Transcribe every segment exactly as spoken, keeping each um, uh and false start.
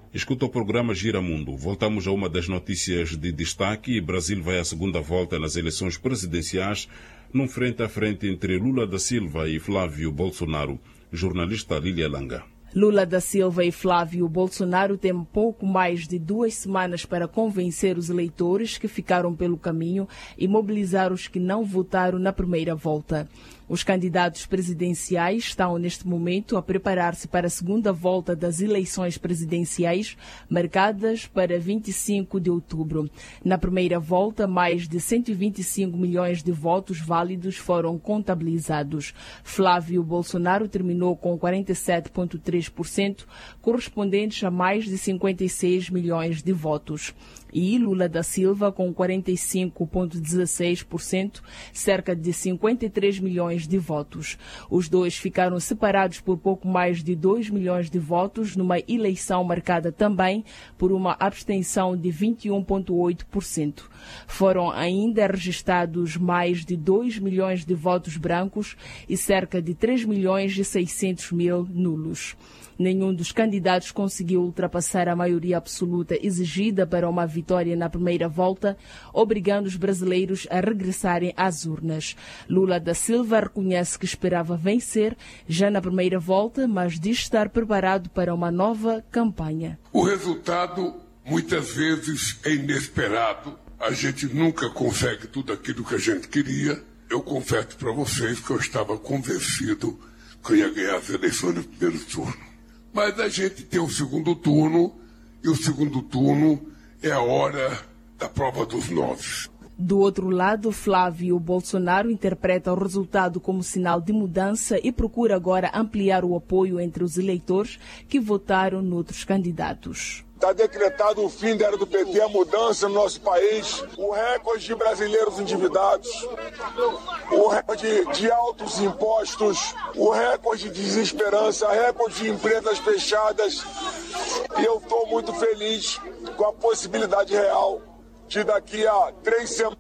Escuta o programa Gira Mundo. Voltamos a uma das notícias de destaque. Brasil vai à segunda volta nas eleições presidenciais, num frente a frente entre Lula da Silva e Flávio Bolsonaro. Jornalista Lília Langa. Lula da Silva e Flávio Bolsonaro têm pouco mais de duas semanas para convencer os eleitores que ficaram pelo caminho e mobilizar os que não votaram na primeira volta. Os candidatos presidenciais estão, neste momento, a preparar-se para a segunda volta das eleições presidenciais, marcadas para vinte e cinco de outubro. Na primeira volta, mais de cento e vinte e cinco milhões de votos válidos foram contabilizados. Flávio Bolsonaro terminou com quarenta e sete vírgula três por cento, correspondentes a mais de cinquenta e seis milhões de votos. E Lula da Silva com quarenta e cinco vírgula dezesseis por cento, cerca de cinquenta e três milhões de votos. Os dois ficaram separados por pouco mais de dois milhões de votos numa eleição marcada também por uma abstenção de vinte e um vírgula oito por cento. Foram ainda registrados mais de dois milhões de votos brancos e cerca de três milhões e seiscentos mil nulos. Nenhum dos candidatos conseguiu ultrapassar a maioria absoluta exigida para uma vitória na primeira volta, obrigando os brasileiros a regressarem às urnas. Lula da Silva reconhece que esperava vencer já na primeira volta, mas diz estar preparado para uma nova campanha. O resultado muitas vezes é inesperado. A gente nunca consegue tudo aquilo que a gente queria. Eu confesso para vocês que eu estava convencido que eu ia ganhar as eleições no primeiro turno. Mas a gente tem o segundo turno, e o segundo turno é a hora da prova dos nove. Do outro lado, Flávio Bolsonaro interpreta o resultado como sinal de mudança e procura agora ampliar o apoio entre os eleitores que votaram noutros candidatos. Está decretado o fim da era do P T, a mudança no nosso país, o recorde de brasileiros endividados, o recorde de altos impostos, o recorde de desesperança, recorde de empresas fechadas. E eu estou muito feliz com a possibilidade real de daqui a três semanas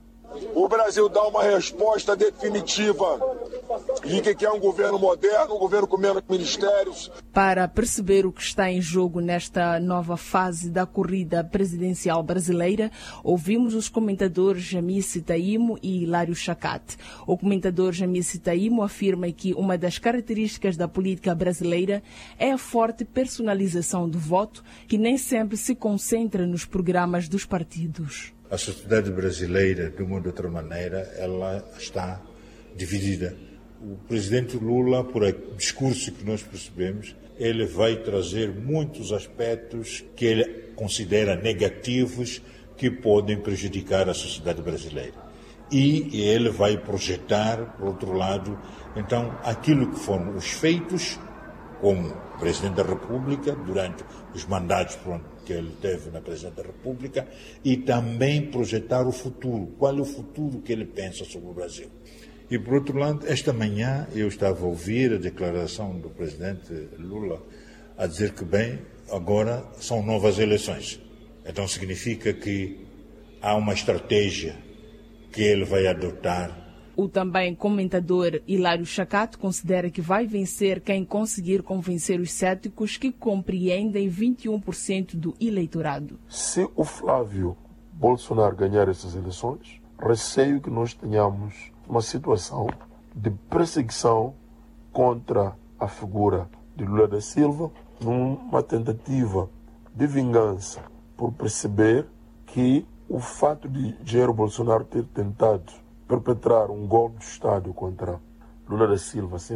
o Brasil dar uma resposta definitiva de que é um governo moderno, um governo com menos ministérios. Para perceber o que está em jogo nesta nova fase da corrida presidencial brasileira, ouvimos os comentadores Jamice Taimo e Hilário Chacate. O comentador Jamice Taimo afirma que uma das características da política brasileira é a forte personalização do voto, que nem sempre se concentra nos programas dos partidos. A sociedade brasileira, de uma ou de outra maneira, ela está dividida. O presidente Lula, por o discurso que nós percebemos, ele vai trazer muitos aspectos que ele considera negativos que podem prejudicar a sociedade brasileira. E ele vai projetar, por outro lado, então, aquilo que foram os feitos como presidente da República, durante os mandatos que ele teve na presidência da República, e também projetar o futuro. Qual é o futuro que ele pensa sobre o Brasil? E, por outro lado, esta manhã eu estava a ouvir a declaração do presidente Lula a dizer que, bem, agora são novas eleições. Então significa que há uma estratégia que ele vai adotar. O também comentador Hilário Chacate considera que vai vencer quem conseguir convencer os céticos que compreendem vinte e um por cento do eleitorado. Se o Flávio Bolsonaro ganhar essas eleições, receio que nós tenhamos uma situação de perseguição contra a figura de Lula da Silva, numa tentativa de vingança por perceber que o fato de Jair Bolsonaro ter tentado perpetrar um golpe de Estado contra Lula da Silva